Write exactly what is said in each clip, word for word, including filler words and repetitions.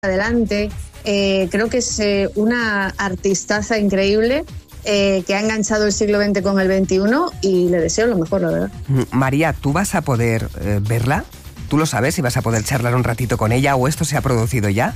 adelante. Eh, creo que es eh, una artistaza increíble eh, que ha enganchado el siglo veinte con el veintiuno y le deseo lo mejor, la verdad. María, ¿tú vas a poder eh, verla? ¿Tú lo sabes si vas a poder charlar un ratito con ella o esto se ha producido ya?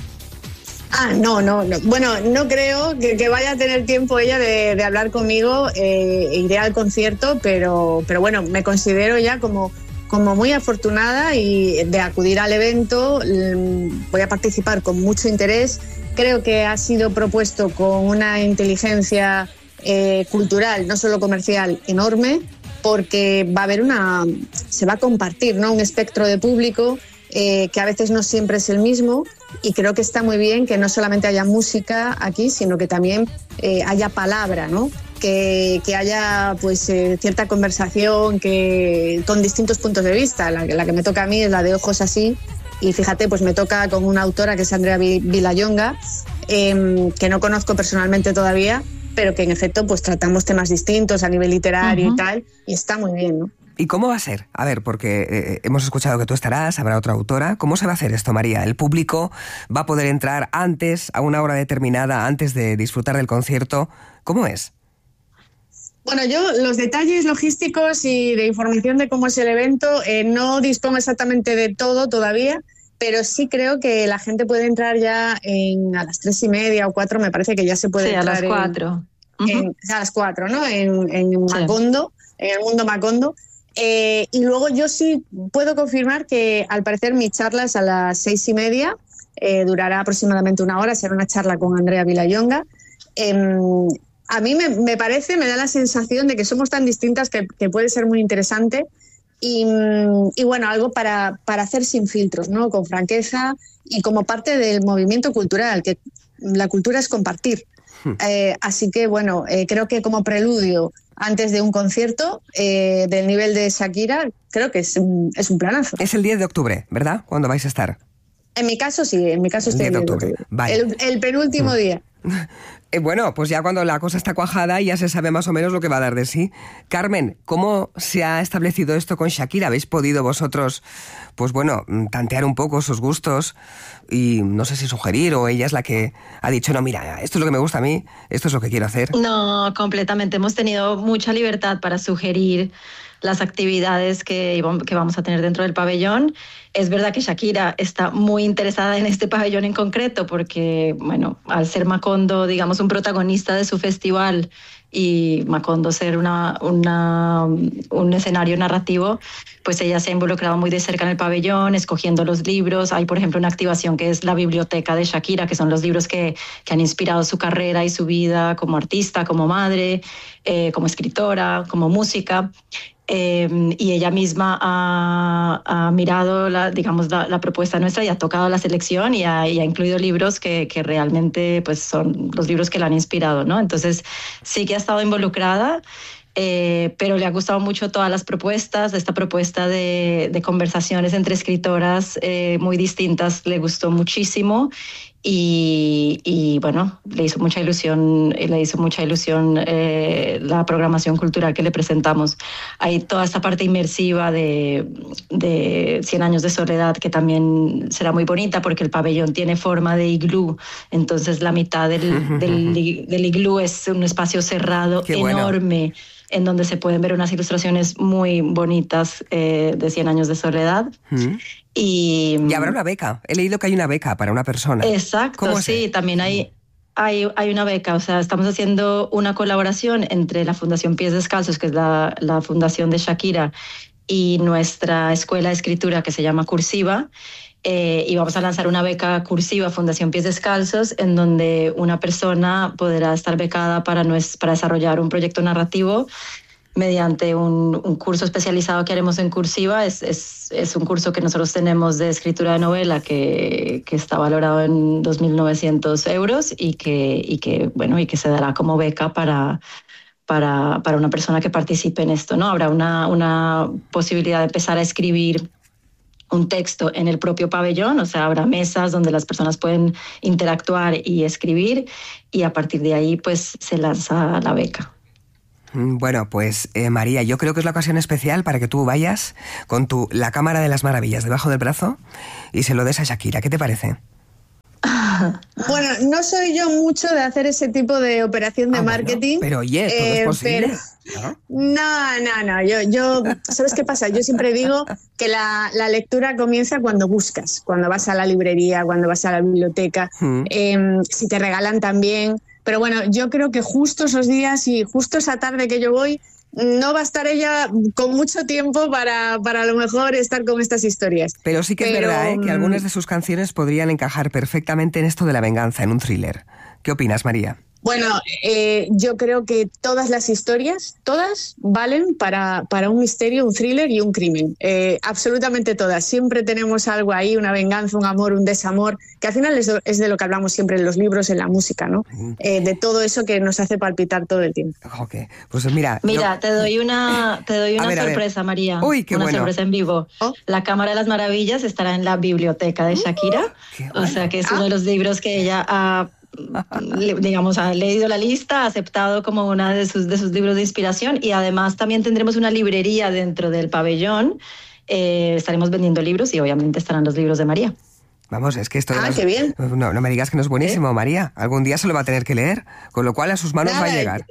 Ah, no, no, no. Bueno, no creo que, que vaya a tener tiempo ella de, de hablar conmigo. Eh, iré al concierto, pero, pero bueno, me considero ya como, como muy afortunada y de acudir al evento. Voy a participar con mucho interés. Creo que ha sido propuesto con una inteligencia eh, cultural, no solo comercial, enorme, porque va a haber una, se va a compartir, ¿no?, un espectro de público eh, que a veces no siempre es el mismo. Y creo que está muy bien que no solamente haya música aquí, sino que también eh, haya palabra, ¿no? Que, que haya pues eh, cierta conversación que, con distintos puntos de vista. La, la que me toca a mí es la de Ojos así. Y fíjate, pues me toca con una autora que es Andrea Vilallonga, eh, que no conozco personalmente todavía, pero que en efecto pues tratamos temas distintos a nivel literario uh-huh. y tal. Y está muy bien, ¿no? ¿Y cómo va a ser? A ver, porque eh, hemos escuchado que tú estarás, habrá otra autora. ¿Cómo se va a hacer esto, María? ¿El público va a poder entrar antes, a una hora determinada, antes de disfrutar del concierto? ¿Cómo es? Bueno, yo los detalles logísticos y de información de cómo es el evento eh, no dispongo exactamente de todo todavía, pero sí creo que la gente puede entrar ya en, a las tres y media o cuatro, me parece que ya se puede sí, entrar. a las cuatro. En, uh-huh. en, a las cuatro, ¿no? En, en sí. Macondo, en el mundo Macondo. Eh, y luego yo sí puedo confirmar que al parecer mi charla es a las seis y media, eh, durará aproximadamente una hora, será una charla con Andrea Vilallonga. Eh, a mí me, me parece, me da la sensación de que somos tan distintas que, que puede ser muy interesante y, y bueno, algo para, para hacer sin filtros, ¿no? Con franqueza y como parte del movimiento cultural, que la cultura es compartir. Eh, así que bueno, eh, creo que como preludio antes de un concierto eh, del nivel de Shakira, creo que es un, es un planazo. Es el diez de octubre, ¿verdad? ¿Cuándo vais a estar? En mi caso sí, en mi caso estoy el diez de octubre. Vale. El, el penúltimo mm. día. Eh, bueno, pues ya cuando la cosa está cuajada ya se sabe más o menos lo que va a dar de sí. Carmen, ¿cómo se ha establecido esto con Shakira? ¿Habéis podido vosotros, pues bueno, tantear un poco sus gustos y no sé si sugerir, o ella es la que ha dicho, no, mira, esto es lo que me gusta a mí, esto es lo que quiero hacer? No, completamente. Hemos tenido mucha libertad para sugerir las actividades que, que vamos a tener dentro del pabellón. Es verdad que Shakira está muy interesada en este pabellón en concreto porque, bueno, al ser Macondo, digamos, un protagonista de su festival y Macondo ser una, una, un escenario narrativo, pues ella se ha involucrado muy de cerca en el pabellón, escogiendo los libros. Hay, por ejemplo, una activación que es la biblioteca de Shakira, que son los libros que, que han inspirado su carrera y su vida como artista, como madre, eh, como escritora, como música. Eh, y ella misma ha, ha mirado la, digamos, la, la propuesta nuestra y ha tocado la selección y ha, y ha incluido libros que, que realmente pues, son los libros que la han inspirado, ¿no? Entonces sí que ha estado involucrada, eh, pero le ha gustado mucho todas las propuestas. Esta propuesta de, de conversaciones entre escritoras eh, muy distintas le gustó muchísimo. Y, y bueno, le hizo mucha ilusión, le hizo mucha ilusión eh, la programación cultural que le presentamos. Hay toda esta parte inmersiva de, de Cien años de soledad que también será muy bonita porque el pabellón tiene forma de iglú, entonces la mitad del, del, del iglú es un espacio cerrado Qué enorme. Bueno. En donde se pueden ver unas ilustraciones muy bonitas eh, de Cien años de soledad. Mm. Y, y habrá una beca. He leído que hay una beca para una persona. Exacto, sí, también hay, hay, hay una beca. O sea, estamos haciendo una colaboración entre la Fundación Pies Descalzos, que es la, la fundación de Shakira, y nuestra escuela de escritura que se llama Cursiva. Eh, y vamos a lanzar una beca cursiva Fundación Pies Descalzos en donde una persona podrá estar becada para, nues- para desarrollar un proyecto narrativo mediante un, un curso especializado que haremos en Cursiva. Es, es, es un curso que nosotros tenemos de escritura de novela que, que está valorado en dos mil novecientos euros y que, y, que, bueno, y que se dará como beca para... Para, para una persona que participe en esto, ¿no? Habrá una, una posibilidad de empezar a escribir un texto en el propio pabellón, o sea, habrá mesas donde las personas pueden interactuar y escribir y a partir de ahí pues se lanza la beca. Bueno, pues eh, María, yo creo que es la ocasión especial para que tú vayas con tu La Cámara de las Maravillas debajo del brazo y se lo des a Shakira. ¿Qué te parece? Bueno, no soy yo mucho de hacer ese tipo de operación de ah, marketing. Bueno, pero oye, todo eh, es posible. Pero... ¿no? no, no, no. Yo, yo, ¿sabes qué pasa? Yo siempre digo que la, la lectura comienza cuando buscas, cuando vas a la librería, cuando vas a la biblioteca, mm. eh, si te regalan también. Pero bueno, yo creo que justo esos días y justo esa tarde que yo voy, no va a estar ella con mucho tiempo para, para a lo mejor estar con estas historias. Pero sí que Pero, es verdad, ¿eh? que algunas de sus canciones podrían encajar perfectamente en esto de la venganza, en un thriller. ¿Qué opinas, María? Bueno, eh, yo creo que todas las historias, todas valen para, para un misterio, un thriller y un crimen. Eh, absolutamente todas. Siempre tenemos algo ahí, una venganza, un amor, un desamor, que al final es de, es de lo que hablamos siempre en los libros, en la música, ¿no? Eh, de todo eso que nos hace palpitar todo el tiempo. Ok, pues mira... Mira, yo... te doy una, te doy una ver, sorpresa, María. Uy, qué una bueno. sorpresa en vivo. ¿Oh? La Cámara de las Maravillas estará en la biblioteca de Shakira. Uh, o sea que es ah. uno de los libros que ella ha... digamos, ha leído la lista, ha aceptado como una de sus, de sus libros de inspiración, y además también tendremos una librería dentro del pabellón. Eh, estaremos vendiendo libros y obviamente estarán los libros de María. Vamos, es que esto... Ah, las... qué bien. No, no me digas que no es buenísimo, ¿Eh? María. Algún día se lo va a tener que leer, con lo cual a sus manos Nada, va a llegar.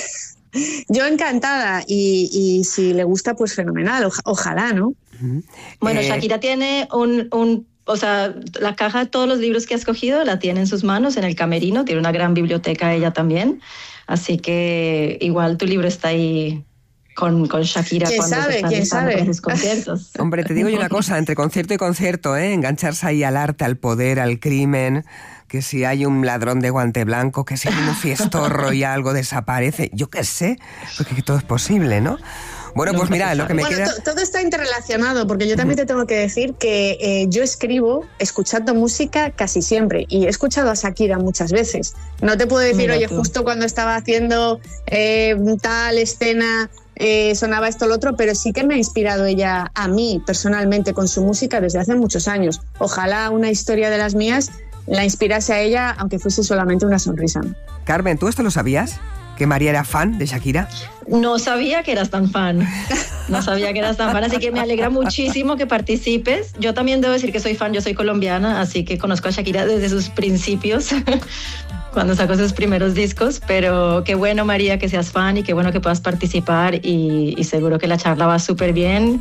Yo encantada, y, y si le gusta, pues fenomenal. O, ojalá, ¿no? Uh-huh. Bueno, eh... Shakira tiene un... un O sea, la caja de todos los libros que ha escogido la tiene en sus manos, en el camerino. Tiene una gran biblioteca ella también. Así que igual tu libro está ahí con, con Shakira ¿Quién cuando sabe, se está ¿quién sabe? con sus conciertos. Hombre, te digo yo una cosa, entre concierto y concierto, ¿eh? engancharse ahí al arte, al poder, al crimen, que si hay un ladrón de guante blanco, que si hay un fiestorro y algo desaparece, yo qué sé, porque todo es posible, ¿no? Bueno, pues mira, lo que me bueno, queda... to- todo está interrelacionado, porque yo también te tengo que decir que eh, yo escribo escuchando música casi siempre, y he escuchado a Shakira muchas veces. No te puedo decir, mira oye, tú. justo cuando estaba haciendo eh, tal escena eh, sonaba esto o lo otro, pero sí que me ha inspirado ella a mí personalmente con su música desde hace muchos años. Ojalá una historia de las mías la inspirase a ella, aunque fuese solamente una sonrisa. Carmen, ¿tú esto lo sabías? ¿Que María era fan de Shakira? No sabía que eras tan fan. No sabía que eras tan fan, así que me alegra muchísimo que participes. Yo también debo decir que soy fan, yo soy colombiana, así que conozco a Shakira desde sus principios, cuando sacó sus primeros discos, pero qué bueno, María, que seas fan y qué bueno que puedas participar, y, y seguro que la charla va súper bien.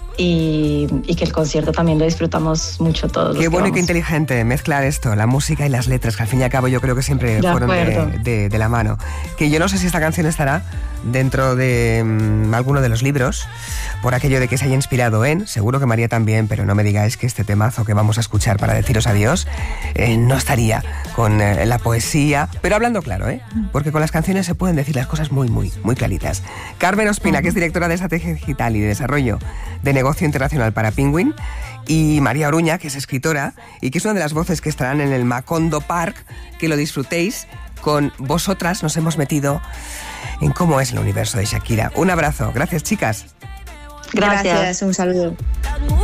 Y, y que el concierto también lo disfrutamos mucho todos. Qué bueno y qué inteligente mezclar esto, la música y las letras, que al fin y al cabo yo creo que siempre de fueron de, de, de la mano. Que yo no sé si esta canción estará dentro de um, alguno de los libros, por aquello de que se haya inspirado en, seguro que María también, pero no me digáis que este temazo que vamos a escuchar para deciros adiós eh, no estaría con eh, la poesía, pero hablando claro, ¿eh? Porque con las canciones se pueden decir las cosas muy, muy, muy claritas. Carmen Ospina, que es directora de Estrategia Digital y de Desarrollo de Negocio Internacional para Penguin, y María Oruña, que es escritora y que es una de las voces que estarán en el Macondo Park, que lo disfrutéis. Con vosotras nos hemos metido en cómo es el universo de Shakira. Un abrazo. Gracias, chicas. Gracias. Gracias, un saludo.